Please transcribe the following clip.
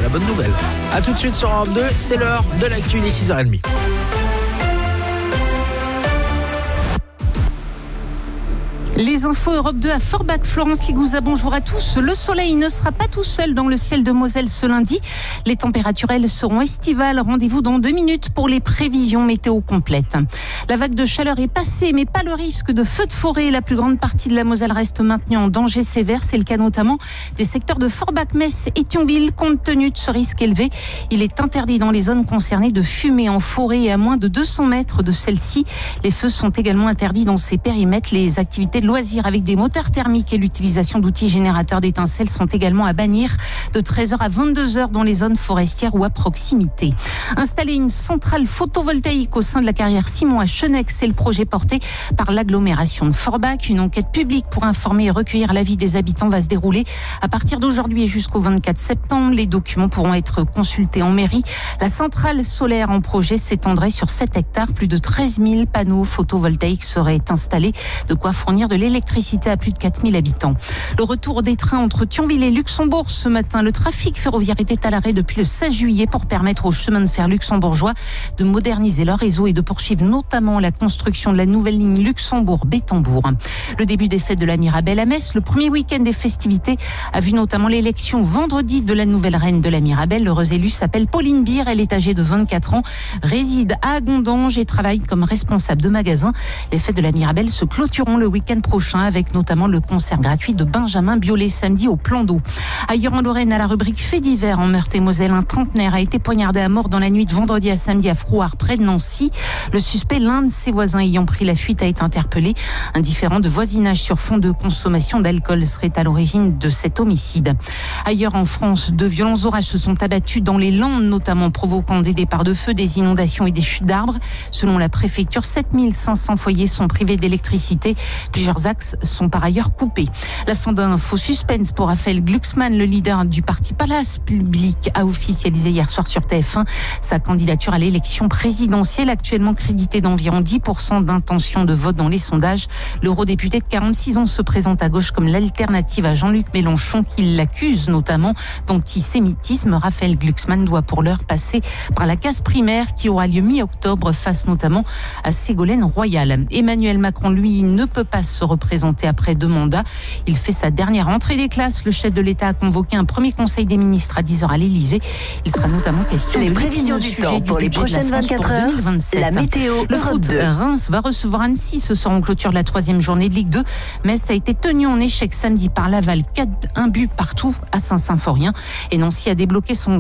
bonne nouvelle. A tout de suite sur Europe 2, c'est l'heure de l'actu, il est 6h30. Les infos Europe 2 à Forbach, Florence Ligouza, bonjour à tous. Le soleil ne sera pas tout seul dans le ciel de Moselle ce lundi. Les températures, elles, seront estivales. Rendez-vous dans 2 minutes pour les prévisions météo complètes. La vague de chaleur est passée, mais pas le risque de feux de forêt. La plus grande partie de la Moselle reste maintenue en danger sévère. C'est le cas notamment des secteurs de Forbach, Metz et Thionville. Compte tenu de ce risque élevé, il est interdit dans les zones concernées de fumer en forêt et à moins de 200 mètres de celle-ci. Les feux sont également interdits dans ces périmètres. Les activités de loisirs avec des moteurs thermiques et l'utilisation d'outils générateurs d'étincelles sont également à bannir de 13h à 22h dans les zones forestières ou à proximité. Installer une centrale photovoltaïque au sein de la carrière Simon à Chenex, c'est le projet porté par l'agglomération de Forbach. Une enquête publique pour informer et recueillir l'avis des habitants va se dérouler à partir d'aujourd'hui et jusqu'au 24 septembre. Les documents pourront être consultés en mairie. La centrale solaire en projet s'étendrait sur 7 hectares. Plus de 13 000 panneaux photovoltaïques seraient installés, de quoi fournir de l'électricité à plus de 4 000 habitants. Le retour des trains entre Thionville et Luxembourg ce matin. Le trafic ferroviaire était à l'arrêt depuis le 16 juillet pour permettre aux chemins de fer luxembourgeois de moderniser leur réseau et de poursuivre notamment la construction de la nouvelle ligne Luxembourg-Bétambourg. Le début des fêtes de la Mirabelle à Metz, le premier week-end des festivités, a vu notamment l'élection vendredi de la nouvelle reine de la Mirabelle. L'heureuse élue s'appelle Pauline Beer. Elle est âgée de 24 ans, réside à Gondange et travaille comme responsable de magasin. Les fêtes de la Mirabelle se clôtureront le week-end prochain avec notamment le concert gratuit de Benjamin Biolay samedi au Plan d'Eau. Ailleurs en Lorraine, à la rubrique Faits divers en Meurthe-et-Moselle, un trentenaire a été poignardé à mort dans la nuit de vendredi à samedi à Frouard près de Nancy. Le suspect, l'un de ses voisins ayant pris la fuite, a été interpellé. Un différend de voisinage sur fond de consommation d'alcool serait à l'origine de cet homicide. Ailleurs en France, de violents orages se sont abattus dans les Landes, notamment provoquant des départs de feu, des inondations et des chutes d'arbres. Selon la préfecture, 7500 foyers sont privés d'électricité. Plusieurs axes sont par ailleurs coupés. La fin d'un faux suspense pour Raphaël Glucksmann, le leader du parti Place Publique, a officialisé hier soir sur TF1 sa candidature à l'élection présidentielle, actuellement crédité d'environ 10% d'intention de vote dans les sondages. L'eurodéputé de 46 ans se présente à gauche comme l'alternative à Jean-Luc Mélenchon, qui l'accuse notamment d'antisémitisme. Raphaël Glucksmann doit pour l'heure passer par la case primaire qui aura lieu mi-octobre face notamment à Ségolène Royal. Emmanuel Macron, lui, ne peut pas se représenter après 2 mandats. Il fait sa dernière entrée des classes. Le chef de l'État a convoqué un premier conseil des ministres à 10h à l'Élysée. Il sera notamment question les prévisions du temps pour les prochaines 24 heures. 2027. La météo. Le foot, Reims va recevoir Annecy ce soir en clôture de la 3e journée de Ligue 2. Metz a été tenu en échec samedi par Laval, 1 but partout à Saint-Symphorien. Et Nancy a débloqué son